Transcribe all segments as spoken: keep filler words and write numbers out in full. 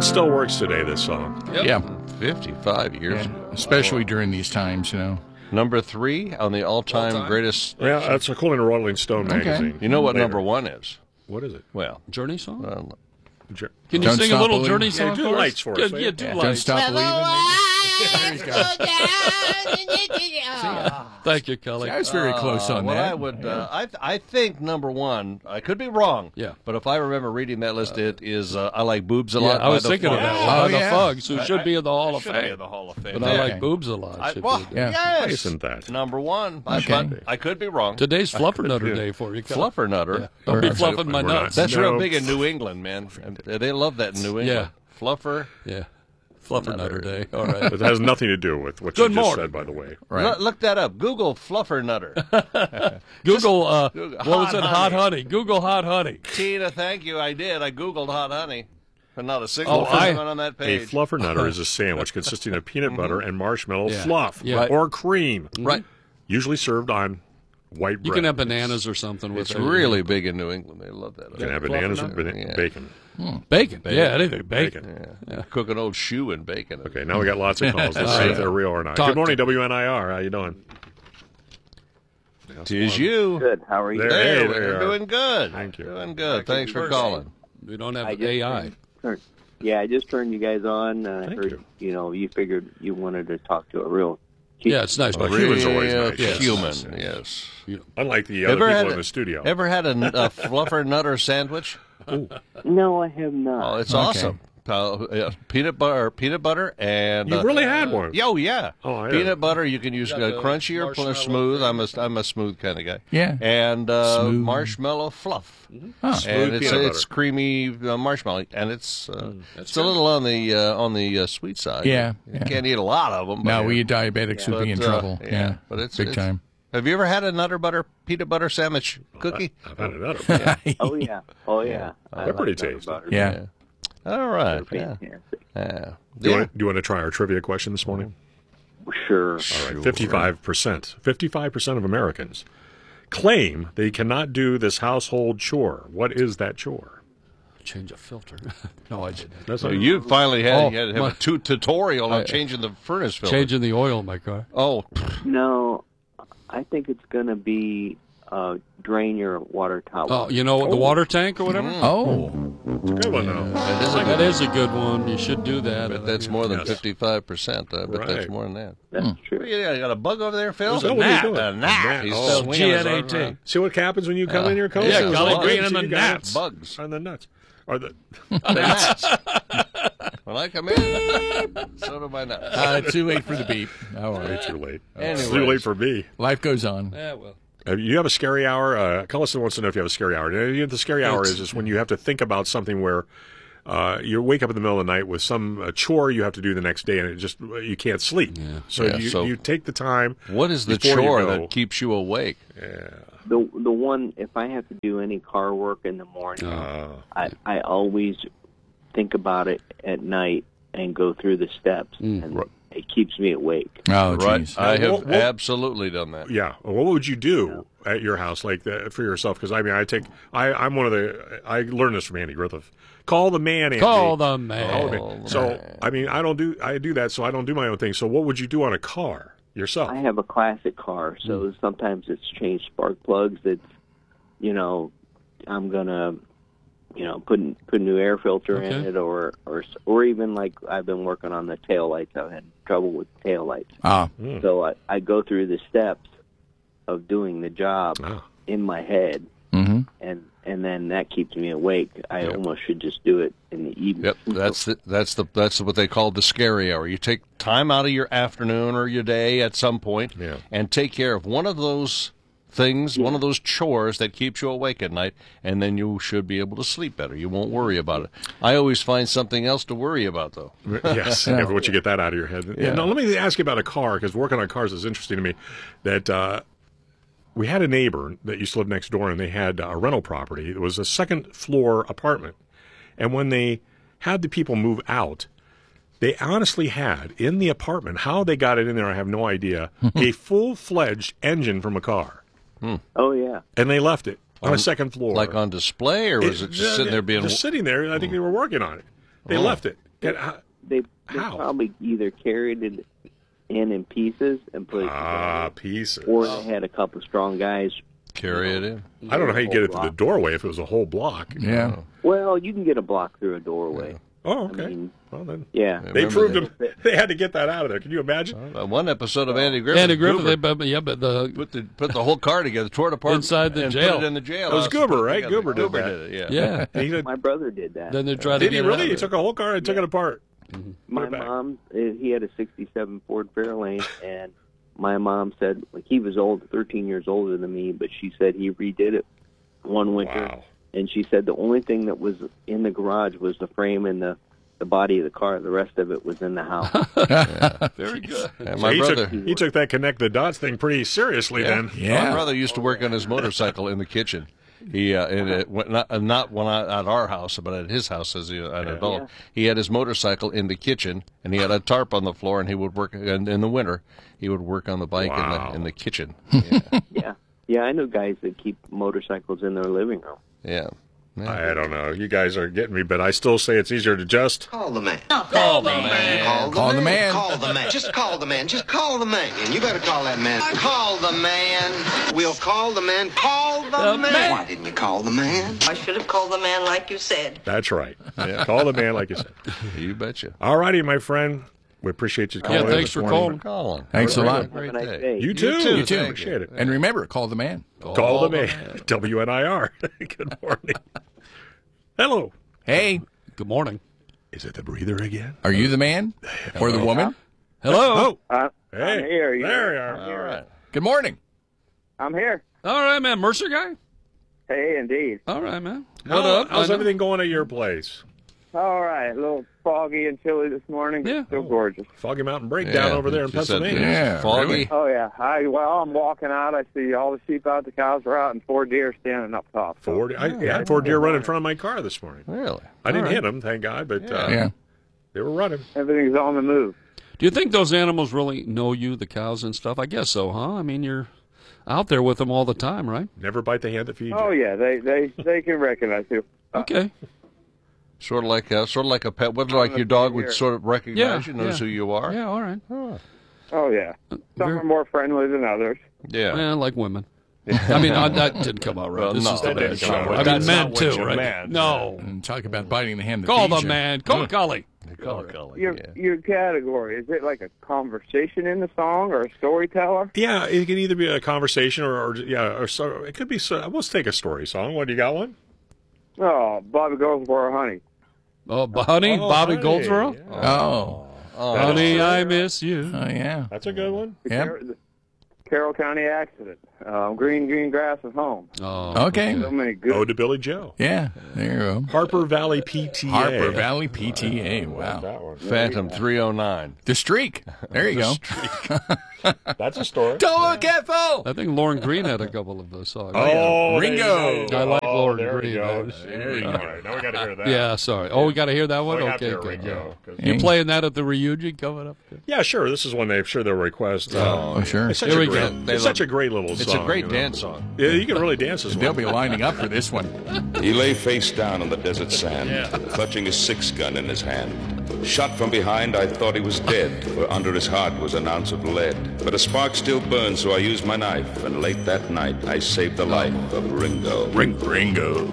still works today, this song. Yep. Yeah. fifty-five years Yeah. ago. Especially during these times, you know. Number three on the all-time, All-time. greatest. Yeah, that's according to Rolling Stone Okay. magazine. You know what Later. number one is? What is it? Well, Journey song? uh, Jer- Can you Don't sing a Stop little Believing. Journey Yeah, song do for us? lights for us, Good, will yeah, you? do Yeah. lights. Don't stop believing. Thank you, Kelly. I was very close on well, that. I would. Uh, I th- I think number one. I could be wrong. Yeah. But if I remember reading that list, it is. Uh, I like boobs a Yeah, lot. I was by the thinking of that Fugs. one. Oh, By the yeah. Fugs, who should be in the Hall of Should be Fame. in the Hall of Fame. But I Yeah. like boobs a lot. I, should well, be. Yeah. yes. Why isn't that? Number one? I- Okay. But I could be wrong. Today's Fluffernutter Day for you, Kelly. Fluffer Nutter. Yeah. Don't be Or- fluffing my We're not. nuts. That's No. real big in New England, man. And they love that in New England. Yeah. Fluffer. Yeah. Fluffernutter Day. All right. It has nothing to do with what Good you just morning. said, by the way. Right. Look, look that up. Google Fluffer Nutter. Google, uh, Google- what was hot it? Hot honey. honey. Google hot honey. Tina, thank you. I did. I Googled hot honey. But not a single Oh, I- thing on that A page. fluffernutter is a sandwich consisting of peanut butter and marshmallow Yeah. fluff Yeah. Right. or cream, Right. usually served on white bread. You can have bananas or something with It's it. really big in New England. They love that. You can have bananas or bana- Yeah. bacon. Bacon. Yeah, anything. Bacon. Bacon. Yeah. Cook an old shoe in bacon. Okay, now we got lots of calls. Let's Oh, see yeah. if they're real or not. Talk Good morning, to- W N I R. How you doing? Tis you. Good. How are you? There. There, Hey, we're there. doing good. Thank you. Doing good. Thanks for calling. We don't have I just A I. turned- Yeah, I just turned you guys on. Uh, I Thank heard, you. you know, you figured you wanted to talk to a real. Yeah, it's nice. Oh, But humans are always Real nice. Yes. Human, yes. Unlike the other Ever people had in a- the studio. Ever had a, a fluffer nutter sandwich? No, I have not. Oh, it's Okay. awesome. Uh, yeah, peanut butter, peanut butter, and You uh, really had one. Oh yeah. Oh, I peanut have. butter. You can use uh, Got the crunchy or marshmallow smooth. thing. I'm a I'm a smooth kind of guy. Yeah. And uh, Smooth. marshmallow fluff. Huh. Smooth And it's peanut it's butter. creamy uh, marshmallow, and it's uh, That's it's a good. little on the uh, on the uh, sweet side. Yeah, you yeah. can't eat a lot of them. Now but, we diabetics would be in but, uh, trouble. Yeah, but it's big it's- time. Have you ever had a nutter butter peanut butter sandwich cookie? I've had another. Oh yeah. Oh yeah. I They're like pretty butter tasty. butter. Yeah. All right. They're Yeah. fantastic. Yeah. Do you, Yeah. want, do you want to try our trivia question this morning? Sure. All right, fifty-five percent. fifty-five percent of Americans claim they cannot do this household chore. What is that chore? change a filter. No, I didn't. That's So not- you finally had, Oh, you had to have my- a tu- tutorial on I- changing the furnace filter. Changing the oil in my car. Oh, No, I think it's going to be uh, drain your water towel. Oh, you know the water tank or whatever. Oh, It's a good one, though. that is a That good. is a good one. You should do that. But that's more than Yes. fifty-five percent. I bet that's Right. more than that. That's What, true. you got, you got a bug over there, Phil? There's a gnat. A gnat. He's Oh. still swinging G his N A arm T. around. See what happens when you come in your coast? yeah, It's Golly all Green good. and So the you got gnats. Bugs. On the nuts. Or the, The gnats. When I come in, so do my nuts. uh, too late for the beep. Oh, all way right. too late. Anyways. It's too late for me. Life goes on. Yeah, well. Uh, you have a scary hour? Uh, Cullison wants to know if you have a scary hour. You know, the scary hour It's- is just when you have to think about something where uh, you wake up in the middle of the night with some uh, chore you have to do the next day, and it just you can't sleep. So, Yeah, you, so- you take the time. What is the before you chore go- that keeps you awake? The the one if I have to do any car work in the morning, Uh, I I always think about it at night and go through the steps, Mm. and it keeps me awake. Oh, Right. jeez. I have What- what- absolutely done that. yeah. What would you do at your house like that for yourself? Because I mean, I take I I'm one of the I learned this from Andy Griffith. Call the man, Andy. Call the man. Call the Call man. the So man. I mean, I don't do I do that, so I don't do my own thing. So what would you do on a car yourself? I have a classic car, so sometimes it's changed spark plugs. That's you know, I'm gonna you know put put a new air filter in Okay. it, or or or even like I've been working on the tail lights. I've had trouble with tail lights, Ah, so I, I go through the steps of doing the job Ah. in my head, mm-hmm. and and then that keeps me awake. I almost should just do it in the evening. Yep, that's the, that's the that's what they call the scary hour. You take time out of your afternoon or your day at some point, Yeah. and take care of one of those things, one of those chores that keeps you awake at night, and then you should be able to sleep better. You won't worry about it. I always find something else to worry about, though. Yes, yeah. Once you get that out of your head. Yeah. Now, let me ask you about a car, because working on cars is interesting to me. That uh, we had a neighbor that used to live next door, and they had a rental property. It was a second floor apartment. And when they had the people move out, they honestly had in the apartment, how they got it in there, I have no idea, a full-fledged engine from a car. Oh yeah. And they left it on a second floor. Like on display, or was it, just sitting there being? Just sitting there, and I think they were working on it. They Oh. left it. Get out. They, they How? probably either carried it in in pieces and put it Ah, together, pieces. or they had a couple strong guys. Carry it in. I don't know how you get it to the block. doorway if it was a whole block. Yeah. Well, you can get a block through a doorway. Oh, I okay. mean, Well, then yeah. they Remember proved that- them. They had to get that out of there. Can you imagine? Uh, one episode of Andy Griffith. Andy Griffith, Goober they, but, yeah, but the put the put the whole car together, tore it apart Inside the and jail. Put it in the jail. It was house to Goober, put it right? together. Goober did that. did it. Yeah. yeah. He said, My brother did that. Then they tried to did get he it really? out He of took a whole car and took it apart. My Put it back. mom, uh, he had a sixty-seven Ford Fairlane, and my mom said, like, he was old, thirteen years older than me, but she said he redid it one winter. Wow. And she said the only thing that was in the garage was the frame and the, the body of the car. The rest of it was in the house. Very good. And So my he brother, took he took that connect the dots thing pretty seriously. yeah. Then Yeah. my brother used to work on his motorcycle in the kitchen. He uh, and it, went- not uh, not when I, at our house, but at his house as a, an adult. Yeah. He had his motorcycle in the kitchen, and he had a tarp on the floor, and he would work. And in the winter, he would work on the bike in Wow. the in the kitchen. Yeah, yeah. Yeah, I know guys that keep motorcycles in their living room. yeah. Yeah. I don't know. You guys are getting me, but I still say it's easier to just. Call the man. Call the man. Call the Call the man. man. Call the man. Just call the man. Just call the man. And you better call that man. Call the man. We'll call the man. Call the, man. Why didn't you call the man? I should have called the man like you said. That's right. Call the man, like you said. You betcha. All righty, my friend. We appreciate you calling. Yeah, in thanks this for morning. calling. Colin. Thanks a Have lot. Great Have a nice day. day. You too. too. You too. Thank Appreciate it. And remember, call the man. Call the man. W N I R. Good morning. Hello. Hey, Good morning. Is it the breather again? are you the man or the woman? Hello. Oh. Uh, Hey. I'm here. You- There you are. All right. Good morning. I'm here. All right, man. Mercer guy? Hey, indeed. All right, man. How- What up? How's I know- everything going at your place? All right. A little foggy and chilly this morning, but Yeah. still gorgeous. Foggy Mountain Breakdown Yeah, over there in she said Pennsylvania. Yeah, foggy. really? Oh, yeah. I Well, I'm walking out. I see all the sheep out, the cows are out, and four deer standing up top. So, Four, I, I had four deer running in front of my car this morning. Really? I didn't All right. hit them, thank God, but uh, Yeah. they were running. everything's on the move. Do you think those animals really know you, the cows and stuff? I guess so, huh? I mean, you're out there with them all the time, right? Never bite the hand that feeds Oh, you. yeah. They they, they can recognize you. Okay. Sort of like a, sort of like a pet. What like your dog would sort of recognize Yeah, you, knows yeah. who you are. Yeah, all right. Oh, yeah. Some Very- are more friendly than others. Yeah. Yeah, like women. I mean, I, that didn't come out right. Well, this no, is the that man didn't show. come out right. I mean, That's men not what too, you right? meant. No. And talk about biting the hand that Call feeds the you. man. Call Cully. Call Cully, Your yeah. your category, is it like a conversation in the song or a storyteller? Yeah, it can either be a conversation or, or yeah, or so it could be. So, let's take a story song. What do you got? One? Oh, Bobby goes for honey. Oh, B- honey, Oh, Bobby honey. Goldsboro. Yeah. Oh. Oh, Honey, I miss you. Oh, yeah. That's a good one. The Yep. Car- the Carroll County accident. Um, green, green grass at home. Oh, Okay. So many good. Ode to Billy Joe. Yeah. There you go. Harper Valley P T A. Harper Valley P T A. Wow. That one. Phantom three oh nine. The streak. There you go. That's a story. Don't look careful. I think Lauren Green had a couple of those songs. Oh, Ringo. there you go. I like Oh, Lauren there we Green, go. man. There you go. All right, now we got to hear that. Yeah, sorry. Oh, we got to hear that one? We have Okay, to hear good. Ringo, 'cause- You playing that at the reunion coming up? Yeah, sure. This is one they sure they'll request. Uh, Oh, sure. It's such, Here a we great, go. They it's love- such a great little It's song. a great you know. dance song. Yeah, you can really dance this They'll one. be lining up for this one. He lay face down on the desert sand, clutching his six gun in his hand. Shot from behind, I thought he was dead, for under his heart was an ounce of lead. But a spark still burned, so I used my knife, and late that night I saved the life of Ringo. Ring, Ringo.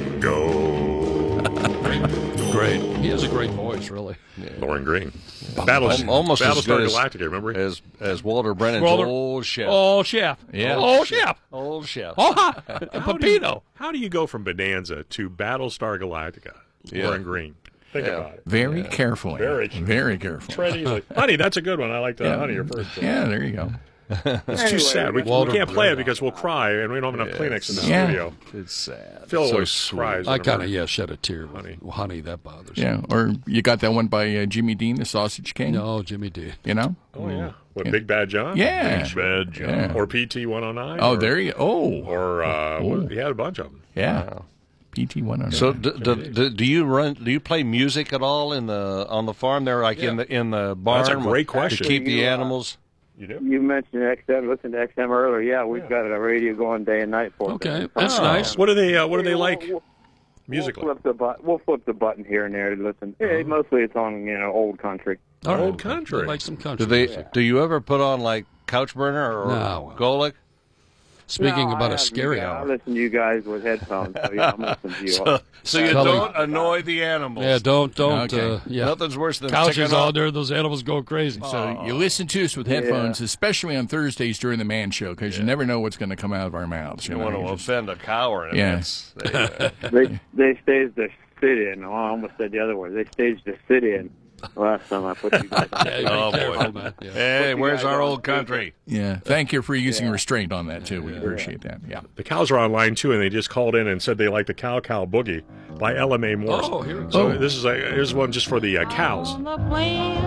Ringo. Great. He has a great voice, really. Lauren Green. Battles, Al- almost as Battlestar good as- Galactica, remember? As as Walter Brennan's Walter- old chef. Oh, chef. Yeah. Oh, chef. Old chef. Oh, ha. How do you- Pepino. How do you go from Bonanza to Battlestar Galactica? Yeah. Lauren Green. Think Yeah. about it. Very carefully. Very- Very careful. Tread easily. Honey, that's a good one. I like the Yeah. honey your first. Yeah, there you go. It's too Anyway, sad. We, we Walter can't play it Brennan. because we'll cry, and we don't have enough Kleenex in the Yeah. studio. It's sad. Phil So always sweet. cries. I in a kind of, minute. yeah, shed a tear. Honey, honey that bothers me. Yeah. Or you got that one by uh, Jimmy Dean, the Sausage King. No, Jimmy D. You know? Oh, yeah. What, Yeah. Big Bad John? Yeah. Big Bad John. Yeah. Or P T one oh nine. Oh, or, there you Oh. Or, uh, what- he had a bunch of them. Yeah. P T one hundred. So do, do, do, do you run? Do you play music at all in the on the farm there, like in the in the barn? That's a great question. To keep the You, uh, animals. You do? You mentioned X M. Listen to X M earlier. Yeah, we've got a radio going day and night for Okay, them. that's Oh. nice. What do they, uh, what do they like? musically? We'll flip the button. We'll flip the button here and there to listen. Eh, mostly, it's on you know old country. All right. Old country. I like some country. Do they? music. Do you ever put on like Couch Burner or No. Golic? Speaking No, about I a have scary you guys, I hour. listen to you guys with headphones, so yeah, I'm listening to you. So, all. so you Cully. don't annoy the animals. Yeah, don't don't. Okay. Uh, yeah, Nothing's worse than couches ticking all off- there. Those animals go crazy. So you listen to us with headphones, especially on Thursdays during the Man Show, because you never know what's going to come out of our mouths. You know, want to you just- offend a cow or Yeah. that's- they- They they staged the sit-in. Oh, I almost said the other word. They staged the sit-in last time I put you guys on. Yeah, be Oh, boy. careful, man. Yeah. Hey, where's our guys old on. country? Yeah. Thank you for using restraint on that, too. We appreciate that. Yeah. The cows are online too, and they just called in and said they like the Cow Cow Boogie by Ella Mae Morris. Oh, here it So Oh. this is a here's one just for the uh, cows. On the plains